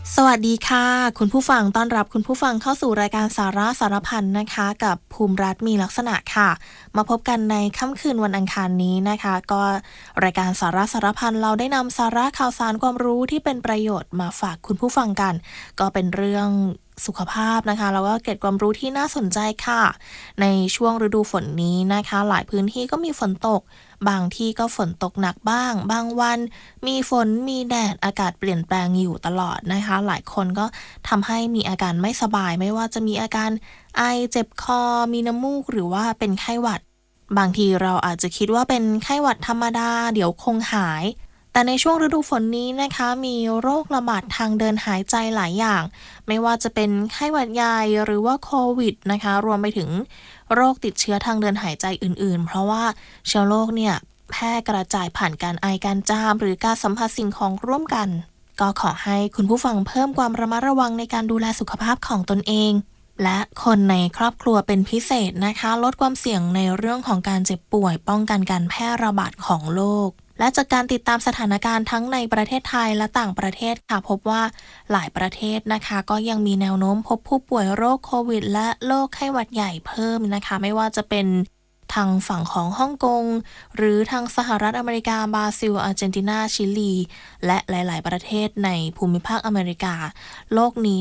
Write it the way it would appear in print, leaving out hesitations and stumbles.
สวัสดีค่ะคุณผู้ฟังต้อนรับคุณผู้ฟังเข้าสู่รายการสาระสารพันนะคะกับภูมิรัฐมีลักษณะค่ะมาพบกันในค่ำคืนวันอังคารนี้นะคะก็รายการสาระสารพันเราได้นำสาระข่าวสารความรู้ที่เป็นประโยชน์มาฝากคุณผู้ฟังกันก็เป็นเรื่องสุขภาพนะคะแล้วก็เกร็ดความรู้ที่น่าสนใจค่ะในช่วงฤดูฝนนี้นะคะหลายพื้นที่ก็มีฝนตกบางที่ก็ฝนตกหนักบ้างบางวันมีฝนมีแดดอากาศเปลี่ยนแปลงอยู่ตลอดนะคะหลายคนก็ทำให้มีอาการไม่สบายไม่ว่าจะมีอาการไอเจ็บคอมีน้ำมูกหรือว่าเป็นไข้หวัดบางทีเราอาจจะคิดว่าเป็นไข้หวัดธรรมดาเดี๋ยวคงหายแต่ในช่วงฤดูฝนนี้นะคะมีโรคระบาดทางเดินหายใจหลายอย่างไม่ว่าจะเป็นไข้หวัดใหญ่หรือว่าโควิดนะคะรวมไปถึงโรคติดเชื้อทางเดินหายใจอื่นๆเพราะว่าเชื้อโรคเนี่ยแพร่กระจายผ่านการไอการจามหรือการสัมผัสสิ่งของร่วมกันก็ขอให้คุณผู้ฟังเพิ่มความระมัดระวังในการดูแลสุขภาพของตนเองและคนในครอบครัวเป็นพิเศษนะคะลดความเสี่ยงในเรื่องของการเจ็บป่วยป้องกันการแพร่ระบาดของโรคและจากการติดตามสถานการณ์ทั้งในประเทศไทยและต่างประเทศค่ะพบว่าหลายประเทศนะคะก็ยังมีแนวโน้มพบผู้ป่วยโรคโควิดและโรคไข้หวัดใหญ่เพิ่มนะคะไม่ว่าจะเป็นทางฝั่งของฮ่องกงหรือทางสหรัฐอเมริกาบราซิลอาร์เจนตินาชิลีและหลายๆประเทศในภูมิภาคอเมริกาโลกนี้